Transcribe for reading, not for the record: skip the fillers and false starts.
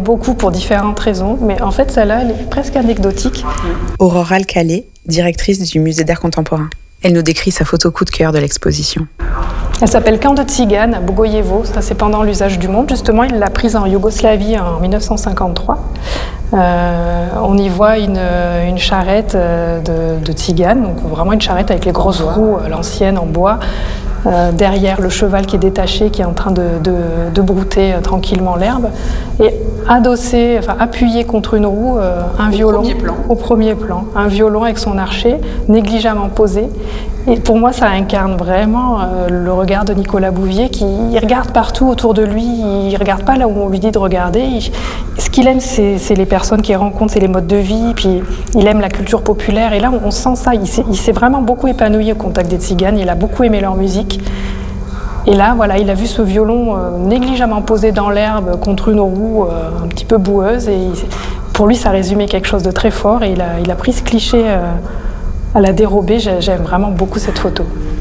beaucoup pour différentes raisons, mais en fait, celle-là, elle est presque anecdotique. Aurore Alcalé, directrice du Musée d'art contemporain. Elle nous décrit sa photo coup de cœur de l'exposition. Elle s'appelle Camp de Tziganes à Bogojevo. Ça, c'est pendant l'usage du monde. Justement, il l'a prise en Yougoslavie en 1953. On y voit une charrette de tziganes, donc vraiment une charrette avec les grosses roues, l'ancienne en bois. Derrière le cheval qui est détaché, qui est en train de brouter tranquillement l'herbe. Et adossé, appuyé contre une roue, un violon au premier plan. Un violon avec son archet, négligemment posé. Et pour moi, ça incarne vraiment le regard de Nicolas Bouvier qui regarde partout autour de lui. Il ne regarde pas là où on lui dit de regarder. Ce qu'il aime, c'est les personnes qu'il rencontre, c'est les modes de vie. Puis il aime la culture populaire. Et là, on sent ça. Il s'est vraiment beaucoup épanoui au contact des Tziganes. Il a beaucoup aimé leur musique. Et là, voilà, il a vu ce violon négligemment posé dans l'herbe contre une roue un petit peu boueuse. Et pour lui, ça résumait quelque chose de très fort. Et il a pris ce cliché à la dérobée. J'aime vraiment beaucoup cette photo.